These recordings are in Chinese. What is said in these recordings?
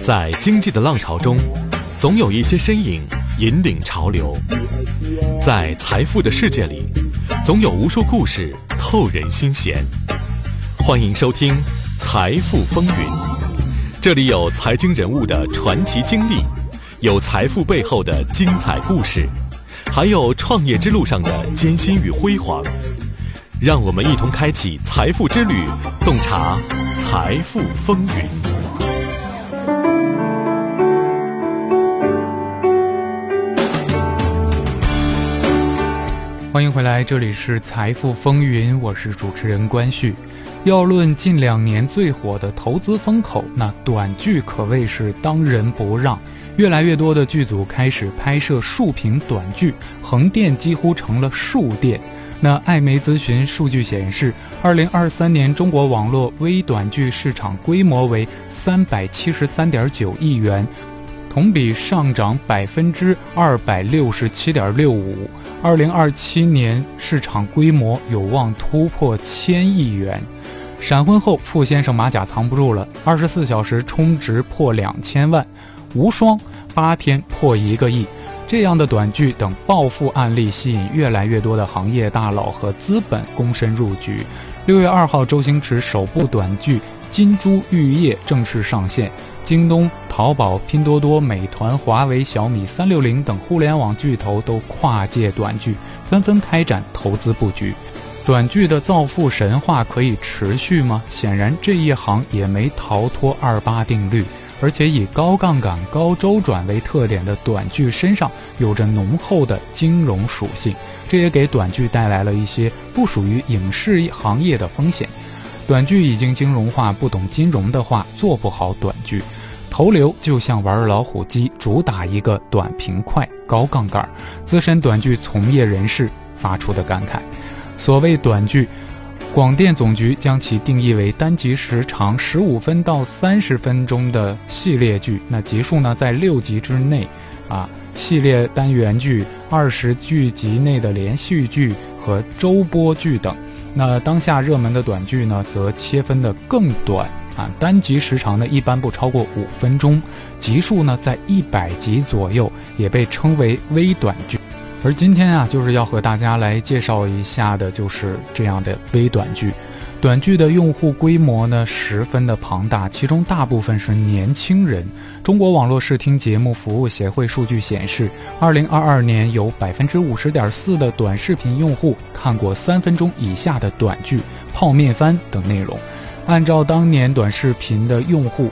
在经济的浪潮中，总有一些身影引领潮流；在财富的世界里，总有无数故事透人心弦。欢迎收听《财富风云》，这里有财经人物的传奇经历，有财富背后的精彩故事，还有创业之路上的艰辛与辉煌。让我们一同开启财富之旅，洞察财富风云。 欢迎回来，这里是财富风云，我是主持人关旭。要论近2年最火的投资风口，那短剧可谓是当仁不让。越来越多的剧组开始拍摄竖屏短剧，横店几乎成了竖店。那艾媒咨询数据显示，2023年中国网络微短剧市场规模为373.9亿元，同比上涨267.65%，2027年市场规模有望突破1000亿元。闪婚后，傅先生马甲藏不住了，24小时充值破2000万，无双8天破1个亿。这样的短剧等暴富案例吸引越来越多的行业大佬和资本躬身入局。6月2号，周星驰首部短剧《金珠玉叶》正式上线，京东、淘宝、拼多多、美团、华为、小米、360等互联网巨头都跨界短剧，纷纷开展投资布局。短剧的造富神话可以持续吗？显然这一行也没逃脱28定律，而且以高杠杆、高周转为特点的短剧身上有着浓厚的金融属性，这也给短剧带来了一些不属于影视行业的风险。短剧已经金融化，不懂金融的话做不好短剧。投流就像玩老虎机，主打一个短平快、高杠杆。资深短剧从业人士发出的感慨。所谓短剧，广电总局将其定义为单集时长15分到30分钟的系列剧，那集数呢在6集之内系列单元剧、20剧集内的连续剧和周播剧等。那当下热门的短剧呢则切分的更短单集时长呢一般不超过5分钟，集数呢在100集左右，也被称为微短剧。而今天就是要和大家来介绍一下的就是这样的微短剧。短剧的用户规模呢十分的庞大，其中大部分是年轻人。中国网络视听节目服务协会数据显示，2022年有 50.4% 的短视频用户看过3分钟以下的短剧、泡面番等内容。按照当年短视频的用户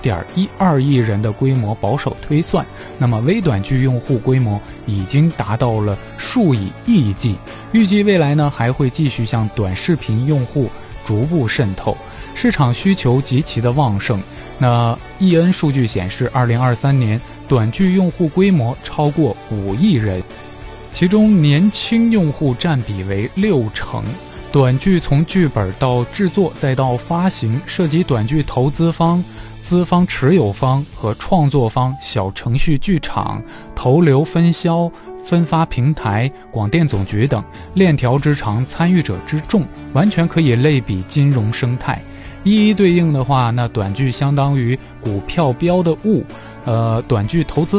10.12 亿人的规模保守推算，那么微短剧用户规模已经达到了数以亿计。预计未来呢还会继续向短视频用户逐步渗透，市场需求极其的旺盛。那 EN 数据显示，2023年短剧用户规模超过5亿人，其中年轻用户占比为60%。短剧从剧本到制作再到发行，涉及短剧投资方、资方持有方和创作方、小程序剧场、投流分销、分发平台、广电总局等，链条之长，参与者之众，完全可以类比金融生态。一一对应的话，那短剧相当于股票标的物，短剧投资